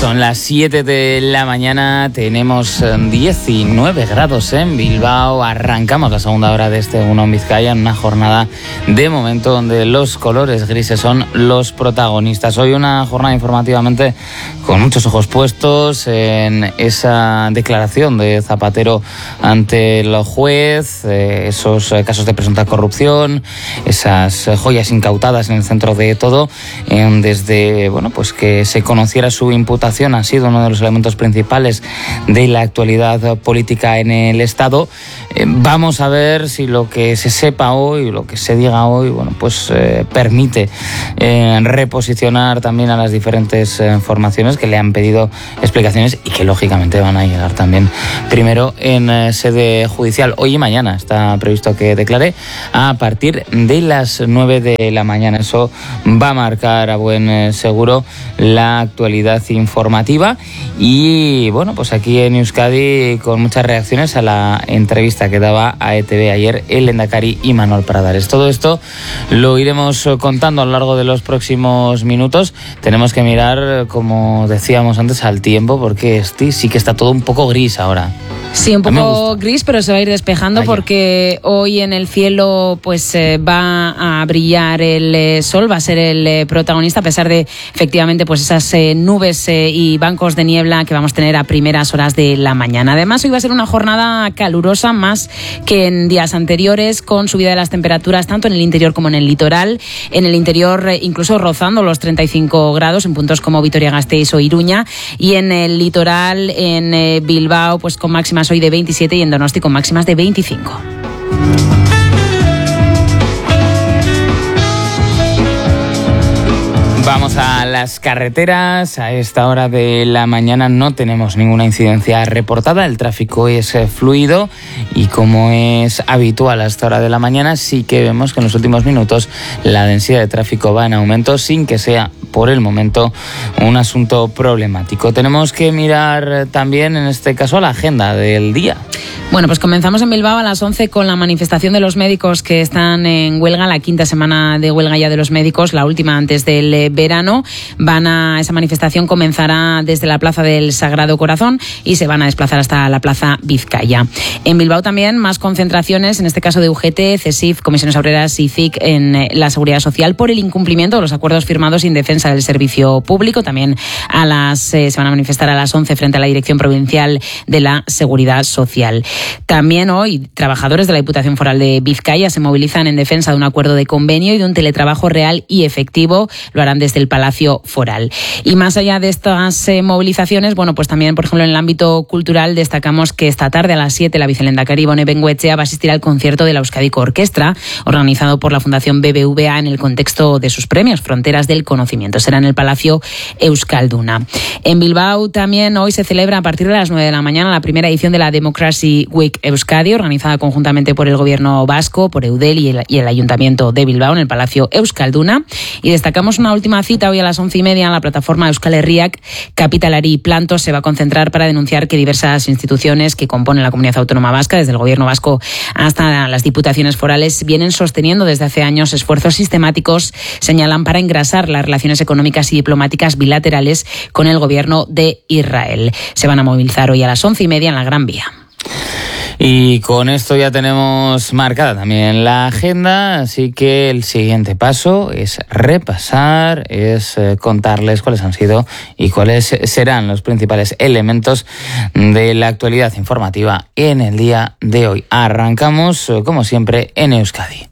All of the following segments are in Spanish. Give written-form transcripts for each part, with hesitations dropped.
Son las 7 de la mañana, tenemos 19 grados en Bilbao. Arrancamos la segunda hora de este Egun On Bizkaia en una jornada de momento donde los colores grises son los protagonistas. Hoy una jornada informativamente con muchos ojos puestos en esa declaración de Zapatero ante el juez, esos casos de presunta corrupción, esas joyas incautadas en el centro de todo, desde pues que se conociera su imputación. Ha sido uno de los elementos principales de la actualidad política en el Estado. Vamos a ver si lo que se sepa hoy, lo que se diga hoy, permite reposicionar también a las diferentes formaciones que le han pedido explicaciones y que lógicamente van a llegar también primero en sede judicial. Hoy y mañana está previsto que declare a partir de las 9 de la mañana. Eso va a marcar a buen seguro la actualidad informativa y aquí en Euskadi con muchas reacciones a la entrevista que daba a ETV ayer el Lehendakari Imanol Pradares. Todo esto lo iremos contando a lo largo de los próximos minutos. Tenemos que mirar, como decíamos antes, al tiempo, porque sí que está todo un poco gris ahora. Sí, un poco gris, pero se va a ir despejando porque hoy en el cielo va a brillar el sol, va a ser el protagonista, a pesar de efectivamente esas nubes y bancos de niebla que vamos a tener a primeras horas de la mañana. Además, hoy va a ser una jornada calurosa, más que en días anteriores, con subida de las temperaturas tanto en el interior como en el litoral. En el interior incluso rozando los 35 grados en puntos como Vitoria-Gasteiz o Iruña, y en el litoral, en Bilbao, con máximas hoy de 27 y en Donosti con máximas de 25. Vamos a las carreteras. A esta hora de la mañana no tenemos ninguna incidencia reportada. El tráfico es fluido y, como es habitual a esta hora de la mañana, sí que vemos que en los últimos minutos la densidad de tráfico va en aumento, sin que sea por el momento un asunto problemático. Tenemos que mirar también, en este caso, la agenda del día. Comenzamos en Bilbao a las 11 con la manifestación de los médicos que están en huelga, la quinta semana de huelga ya de los médicos, la última antes del verano. Esa manifestación comenzará desde la Plaza del Sagrado Corazón y se van a desplazar hasta la Plaza Bizkaia. En Bilbao también más concentraciones, en este caso de UGT, CESIF, Comisiones Obreras y CIC en la Seguridad Social por el incumplimiento de los acuerdos firmados en defensa del servicio público. También se van a manifestar a las 11 frente a la Dirección Provincial de la Seguridad Social. También hoy trabajadores de la Diputación Foral de Bizkaia se movilizan en defensa de un acuerdo de convenio y de un teletrabajo real y efectivo. Lo harán desde el Palacio Foral. Y más allá de estas movilizaciones, también, por ejemplo, en el ámbito cultural destacamos que esta tarde a las 7 la vicelehendakari Ibone Bengoechea va a asistir al concierto de la Euskadiko Orkestra, organizado por la Fundación BBVA en el contexto de sus premios Fronteras del Conocimiento. Será en el Palacio Euskalduna. En Bilbao también hoy se celebra a partir de las 9 de la mañana la primera edición de la Democracy Week Euskadi, organizada conjuntamente por el Gobierno vasco, por Eudel y el Ayuntamiento de Bilbao en el Palacio Euskalduna. Y destacamos una última cita hoy a las 11:30 en la plataforma Euskal Herriak Kapitalari Plantos. Se va a concentrar para denunciar que diversas instituciones que componen la Comunidad Autónoma Vasca, desde el Gobierno vasco hasta las diputaciones forales, vienen sosteniendo desde hace años esfuerzos sistemáticos, señalan, para engrasar las relaciones económicas y diplomáticas bilaterales con el Gobierno de Israel. Se van a movilizar hoy a las 11:30 en la Gran Vía. Y con esto ya tenemos marcada también la agenda, así que el siguiente paso es repasar, es contarles cuáles han sido y cuáles serán los principales elementos de la actualidad informativa en el día de hoy. Arrancamos, como siempre, en Euskadi.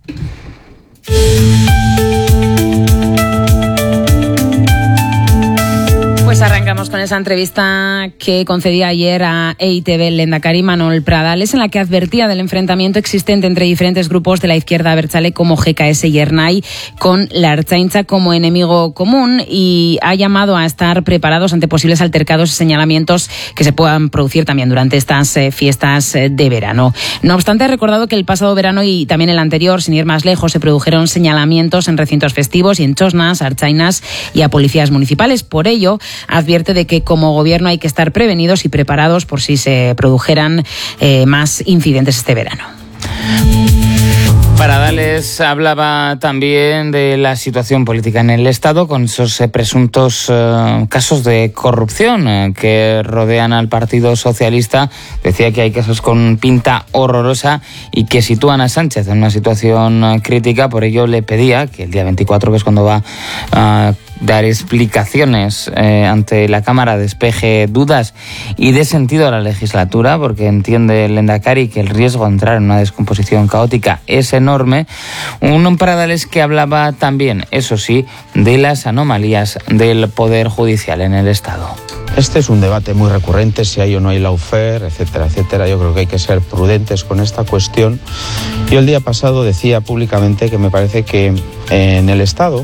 Arrancamos con esa entrevista que concedía ayer a EITV el Lehendakari Imanol Pradares, en la que advertía del enfrentamiento existente entre diferentes grupos de la izquierda abertzale como GKS y Ernai, con la Ertzaintza como enemigo común, y ha llamado a estar preparados ante posibles altercados y señalamientos que se puedan producir también durante estas fiestas de verano. No obstante, ha recordado que el pasado verano y también el anterior, sin ir más lejos, se produjeron señalamientos en recintos festivos y en txosnas, artzainas y a policías municipales. Por ello, advierte de que como gobierno hay que estar prevenidos y preparados por si se produjeran más incidentes este verano. Pradales hablaba también de la situación política en el Estado con esos presuntos casos de corrupción que rodean al Partido Socialista. Decía que hay casos con pinta horrorosa y que sitúan a Sánchez en una situación crítica. Por ello le pedía que el día 24, que es cuando va a dar explicaciones ante la Cámara, despeje dudas y dé sentido a la legislatura, porque entiende el Lehendakari que el riesgo de entrar en una descomposición caótica es enorme. Un Pradales que hablaba también, eso sí, de las anomalías del Poder Judicial en el Estado. Este es un debate muy recurrente, si hay o no hay lawfare, etcétera, etcétera. Yo creo que hay que ser prudentes con esta cuestión. Yo el día pasado decía públicamente que me parece que en el Estado,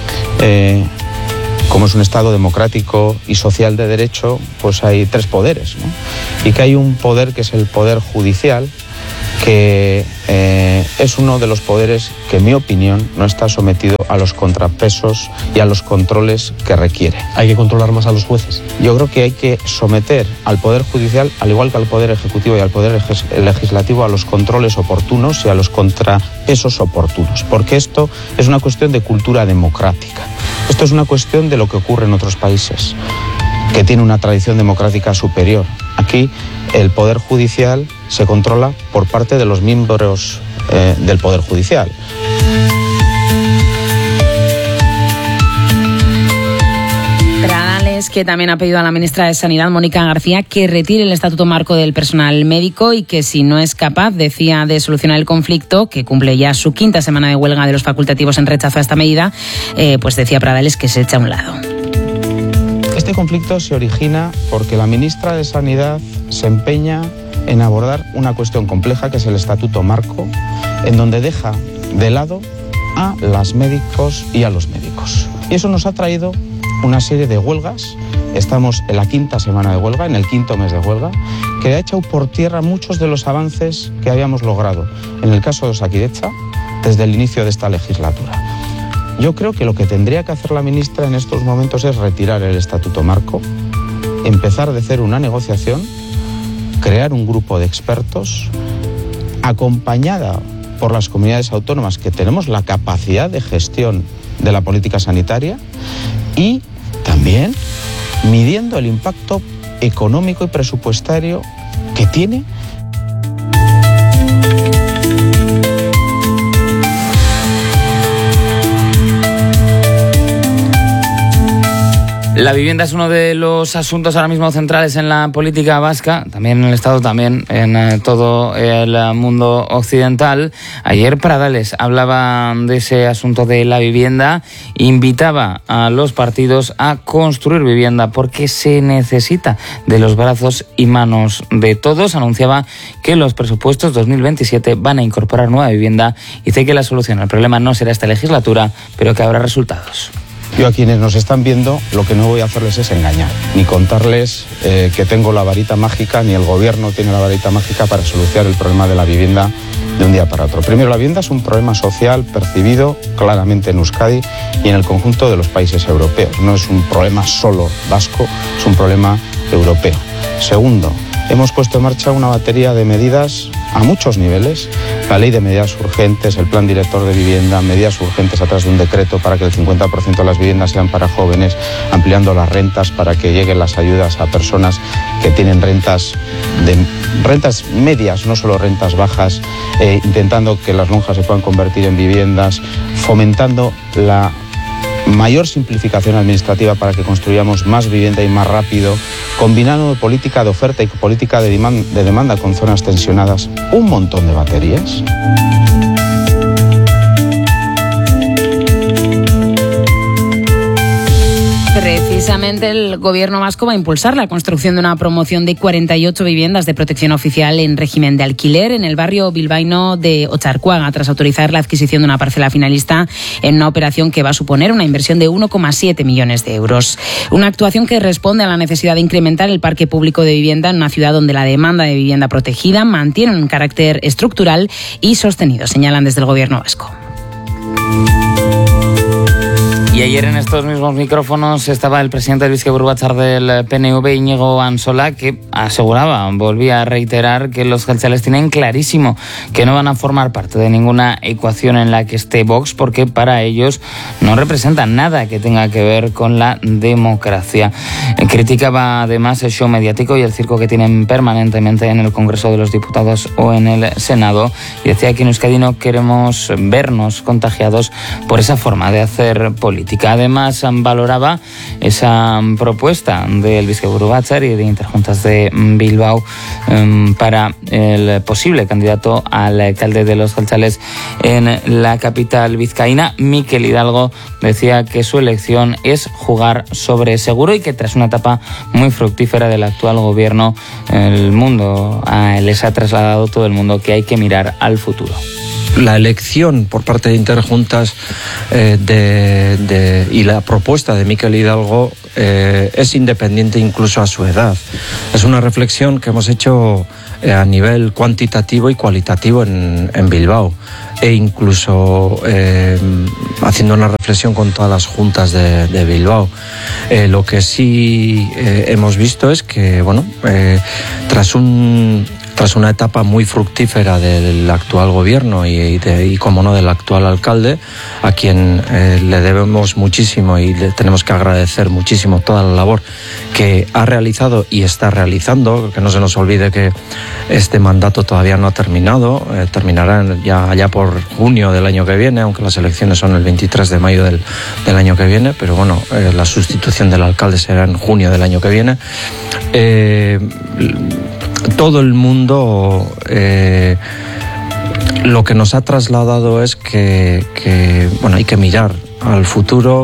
como es un Estado democrático y social de derecho, pues hay tres poderes, ¿no? Y que hay un poder que es el Poder Judicial, que es uno de los poderes que, en mi opinión, no está sometido a los contrapesos y a los controles que requiere. ¿Hay que controlar más a los jueces? Yo creo que hay que someter al Poder Judicial, al igual que al Poder Ejecutivo y al Poder Legislativo, a los controles oportunos y a los contrapesos oportunos, porque esto es una cuestión de cultura democrática. Esto es una cuestión de lo que ocurre en otros países, que tiene una tradición democrática superior. Aquí el Poder Judicial se controla por parte de los miembros del Poder Judicial. Pradales, que también ha pedido a la ministra de Sanidad, Mónica García, que retire el Estatuto Marco del personal médico y que si no es capaz, decía, de solucionar el conflicto, que cumple ya su 5ª semana de huelga de los facultativos en rechazo a esta medida, pues decía Pradales que se echa a un lado. Este conflicto se origina porque la ministra de Sanidad se empeña en abordar una cuestión compleja, que es el Estatuto Marco, en donde deja de lado a las médicos y a los médicos. Y eso nos ha traído una serie de huelgas. Estamos en la 5ª semana de huelga, en el 5º mes de huelga, que ha echado por tierra muchos de los avances que habíamos logrado en el caso de Osakidetza desde el inicio de esta legislatura. Yo creo que lo que tendría que hacer la ministra en estos momentos es retirar el Estatuto Marco, empezar de cero una negociación, crear un grupo de expertos, acompañada por las comunidades autónomas que tenemos la capacidad de gestión de la política sanitaria, y también midiendo el impacto económico y presupuestario que tiene. La vivienda es uno de los asuntos ahora mismo centrales en la política vasca, también en el Estado, también en todo el mundo occidental. Ayer Pradales hablaba de ese asunto de la vivienda, invitaba a los partidos a construir vivienda porque se necesita de los brazos y manos de todos. Anunciaba que los presupuestos 2027 van a incorporar nueva vivienda y dice que la solución al problema no será esta legislatura, pero que habrá resultados. Yo a quienes nos están viendo lo que no voy a hacerles es engañar, ni contarles que tengo la varita mágica, ni el gobierno tiene la varita mágica para solucionar el problema de la vivienda de un día para otro. Primero, la vivienda es un problema social percibido claramente en Euskadi y en el conjunto de los países europeos. No es un problema solo vasco, es un problema europeo. Segundo, hemos puesto en marcha una batería de medidas a muchos niveles, la ley de medidas urgentes, el plan director de vivienda, medidas urgentes a través de un decreto para que el 50% de las viviendas sean para jóvenes, ampliando las rentas para que lleguen las ayudas a personas que tienen rentas medias, no solo rentas bajas, intentando que las lonjas se puedan convertir en viviendas, fomentando la mayor simplificación administrativa para que construyamos más vivienda y más rápido, combinando política de oferta y política de demanda con zonas tensionadas, un montón de baterías. Precisamente el Gobierno vasco va a impulsar la construcción de una promoción de 48 viviendas de protección oficial en régimen de alquiler en el barrio bilbaíno de Otxarkoaga, tras autorizar la adquisición de una parcela finalista en una operación que va a suponer una inversión de 1,7 millones de euros. Una actuación que responde a la necesidad de incrementar el parque público de vivienda en una ciudad donde la demanda de vivienda protegida mantiene un carácter estructural y sostenido, señalan desde el Gobierno vasco. Y ayer en estos mismos micrófonos estaba el presidente del Bizkaiburu Batzar del PNV, Íñigo Ansola, que volvía a reiterar que los jeltzales tienen clarísimo que no van a formar parte de ninguna ecuación en la que esté Vox, porque para ellos no representan nada que tenga que ver con la democracia. Criticaba además el show mediático y el circo que tienen permanentemente en el Congreso de los Diputados o en el Senado, y decía que en Euskadi no queremos vernos contagiados por esa forma de hacer política. Además, valoraba esa propuesta del Bizkaiburu Batzar y de Interjuntas de Bilbao para el posible candidato al alcalde de los jeltzales en la capital vizcaína. Mikel Hidalgo decía que su elección es jugar sobre seguro y que tras una etapa muy fructífera del actual gobierno, el mundo les ha trasladado todo el mundo que hay que mirar al futuro. La elección por parte de Interjuntas y la propuesta de Mikel Hidalgo es independiente incluso a su edad. Es una reflexión que hemos hecho a nivel cuantitativo y cualitativo en Bilbao, e incluso haciendo una reflexión con todas las juntas de Bilbao. Lo que sí hemos visto es que, tras una etapa muy fructífera del actual gobierno y como no, del actual alcalde, a quien le debemos muchísimo y le tenemos que agradecer muchísimo toda la labor que ha realizado y está realizando, que no se nos olvide que este mandato todavía no ha terminado, terminará ya por junio del año que viene, aunque las elecciones son el 23 de mayo del año que viene, pero la sustitución del alcalde será en junio del año que viene. Todo el mundo lo que nos ha trasladado es que hay que mirar al futuro.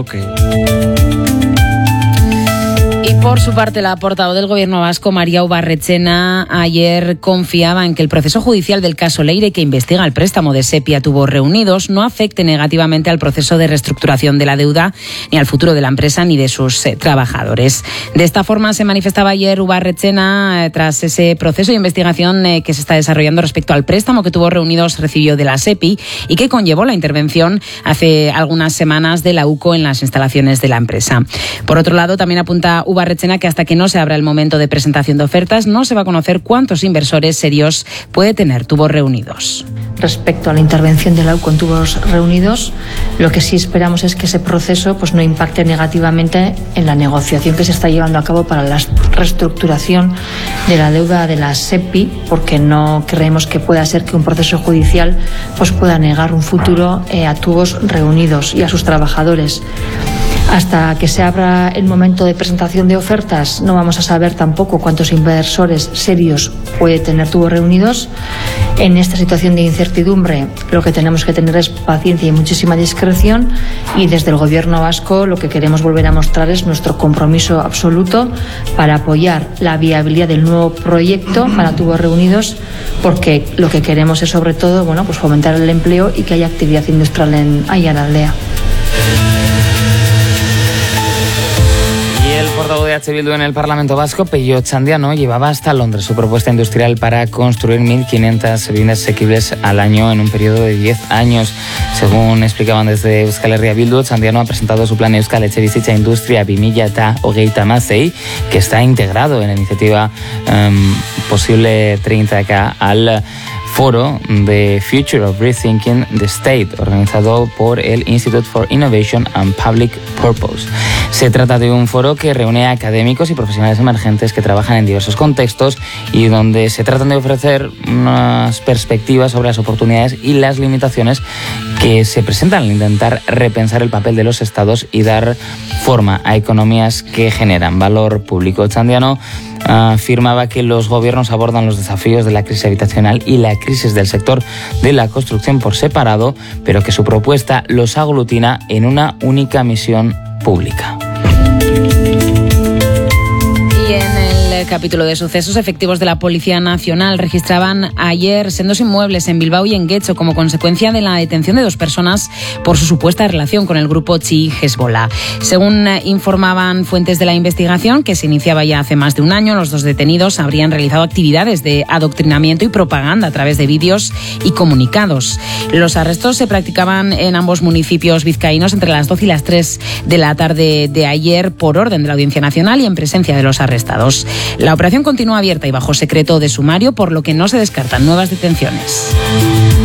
Y por su parte, la portavoz del Gobierno vasco, María Ubarretxena, ayer confiaba en que el proceso judicial del caso Leire, que investiga el préstamo de SEPI a Tubos Reunidos, no afecte negativamente al proceso de reestructuración de la deuda, ni al futuro de la empresa ni de sus trabajadores. De esta forma se manifestaba ayer Ubarretxena tras ese proceso de investigación que se está desarrollando respecto al préstamo que Tubos Reunidos recibió de la SEPI y que conllevó la intervención hace algunas semanas de la UCO en las instalaciones de la empresa. Por otro lado, también apunta Ubarretxena que hasta que no se abra el momento de presentación de ofertas no se va a conocer cuántos inversores serios puede tener Tubos Reunidos. Respecto a la intervención de la UCO en Tubos Reunidos, lo que sí esperamos es que ese proceso no impacte negativamente en la negociación que se está llevando a cabo para la reestructuración de la deuda de la SEPI, porque no creemos que pueda ser que un proceso judicial pueda negar un futuro a Tubos Reunidos y a sus trabajadores. Hasta que se abra el momento de presentación de ofertas no vamos a saber tampoco cuántos inversores serios puede tener Tubos Reunidos. En esta situación de incertidumbre lo que tenemos que tener es paciencia y muchísima discreción, y desde el Gobierno vasco lo que queremos volver a mostrar es nuestro compromiso absoluto para apoyar la viabilidad del nuevo proyecto para Tubos Reunidos, porque lo que queremos es sobre todo fomentar el empleo y que haya actividad industrial en Aiaraldea. El portavoz de H. Bildu en el Parlamento Vasco, Pello Txandiano, llevaba hasta Londres su propuesta industrial para construir 1.500 viviendas asequibles al año en un periodo de 10 años. Según explicaban desde Euskal Herria Bildu, Txandiano ha presentado su plan Euskal Etxebizitza Industria 2026, que está integrado en la iniciativa posible 30K al foro de Future of Rethinking the State, organizado por el Institute for Innovation and Public Purpose. Se trata de un foro que reúne a académicos y profesionales emergentes que trabajan en diversos contextos y donde se tratan de ofrecer unas perspectivas sobre las oportunidades y las limitaciones que se presentan al intentar repensar el papel de los estados y dar forma a economías que generan valor público. Txandiano afirmaba que los gobiernos abordan los desafíos de la crisis habitacional y la crisis del sector de la construcción por separado, pero que su propuesta los aglutina en una única misión pública. Y en el capítulo de sucesos. Efectivos de la Policía Nacional registraban ayer sendos inmuebles en Bilbao y en Guecho como consecuencia de la detención de 2 personas por su supuesta relación con el grupo chií Hezbollah. Según informaban fuentes de la investigación, que se iniciaba ya hace más de un año, los 2 detenidos habrían realizado actividades de adoctrinamiento y propaganda a través de vídeos y comunicados. Los arrestos se practicaban en ambos municipios vizcaínos entre las 12 y las 3 de la tarde de ayer por orden de la Audiencia Nacional y en presencia de los arrestados. La operación continúa abierta y bajo secreto de sumario, por lo que no se descartan nuevas detenciones.